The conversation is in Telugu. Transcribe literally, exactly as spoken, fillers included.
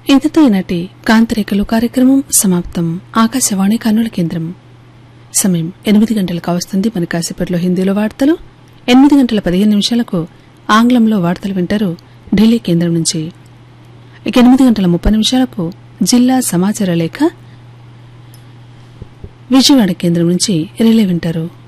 ఇంతతో ఈనాటి కాంతిరేఖలు కార్యక్రమం సమాప్తం. ఆకాశవాణి కర్నూలు కేంద్రం. సమయం ఎనిమిది గంటలకు కావస్తుంది. మన కాసేపట్లో హిందీలో వార్తలు, ఎనిమిది గంటల పదిహేను నిమిషాలకు ఆంగ్లంలో వార్తలు వింటారు ఢిల్లీ కేంద్రం నుంచి. ఇక ఎనిమిది గంటల ముప్పై నిమిషాలకు జిల్లా సమాచార లేఖ విజయవాడ కేంద్రం నుంచి రిలే వింటారు.